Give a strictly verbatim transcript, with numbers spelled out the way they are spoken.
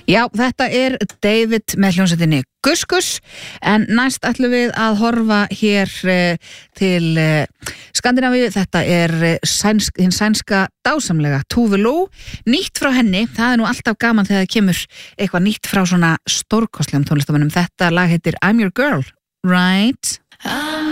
Já, þetta er David með hljómsveitinni Gus Gus, en næst ætlum við að horfa hér uh, til uh, Skandinavíu. Þetta er uh, sænsk, hinn sænska dásamlega Tove Lo, nýtt frá henni. Það er nú alltaf gaman þegar það kemur eitthvað nýtt frá svona stórkostlegum tónlistamönnum. Þetta lag heitir I'm Your Girl, right?